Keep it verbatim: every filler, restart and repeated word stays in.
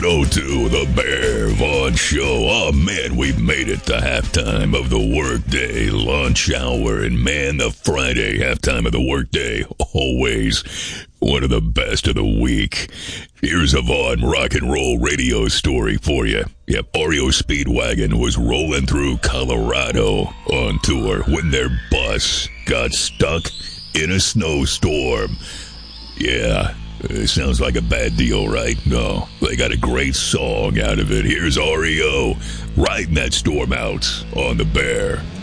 one oh two, The Bear Vaughn Show. Oh, man, we've made it to halftime of the workday, lunch hour, and man, the Friday halftime of the workday, always one of the best of the week. Here's a Vaughn rock and roll radio story for you. Yep, R E O Speedwagon was rolling through Colorado on tour when their bus got stuck in a snowstorm. Yeah. It sounds like a bad deal, right? No, they got a great song out of it. Here's R E O riding that storm out on the Bear.